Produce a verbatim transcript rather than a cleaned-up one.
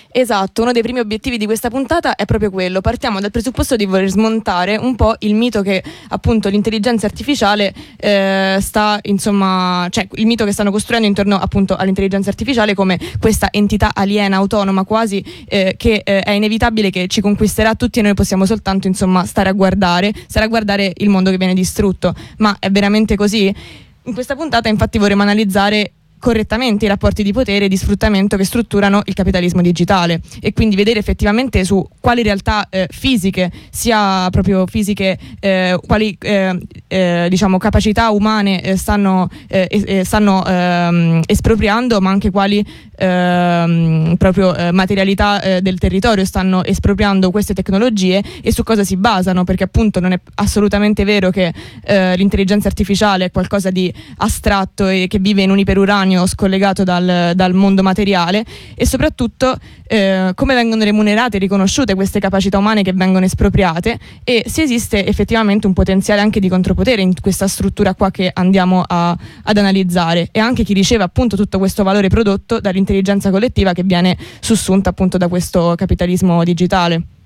Esatto, uno dei primi obiettivi di questa puntata è proprio quello. Partiamo dal presupposto di voler smontare un po' il mito che appunto l'intelligenza artificiale eh, sta, insomma, cioè il mito che stanno costruendo intorno appunto all'intelligenza artificiale come questa entità aliena, autonoma quasi, eh, che eh, è inevitabile che ci conquisterà tutti e noi possiamo soltanto insomma stare a guardare, stare a guardare il mondo che viene distrutto. Ma è veramente così? In questa puntata infatti vorremmo analizzare correttamente i rapporti di potere e di sfruttamento che strutturano il capitalismo digitale e quindi vedere effettivamente su quali realtà eh, fisiche, sia proprio fisiche, eh, quali eh, eh, diciamo capacità umane eh, stanno, eh, eh, stanno ehm, espropriando, ma anche quali ehm, proprio eh, materialità eh, del territorio stanno espropriando queste tecnologie e su cosa si basano, perché appunto non è assolutamente vero che eh, l'intelligenza artificiale è qualcosa di astratto e che vive in un iperuranio scollegato dal, dal mondo materiale, e soprattutto eh, come vengono remunerate e riconosciute queste capacità umane che vengono espropriate, e se esiste effettivamente un potenziale anche di contropotere in questa struttura qua che andiamo a, ad analizzare, e anche chi riceve appunto tutto questo valore prodotto dall'intelligenza collettiva che viene sussunta appunto da questo capitalismo digitale.